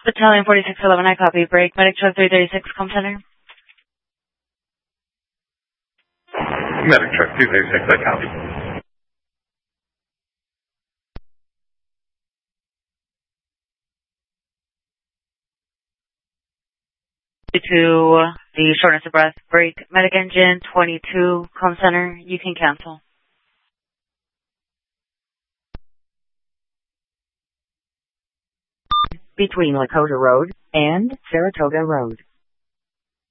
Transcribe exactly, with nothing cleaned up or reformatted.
Battalion forty-six eleven, I copy. Break. Medic truck three thirty-six, com center. Medic truck two thirty-six, I copy. Due to the shortness of breath, break. Medic engine twenty-two, com center. You can cancel. Between Lakota Road and Saratoga Road.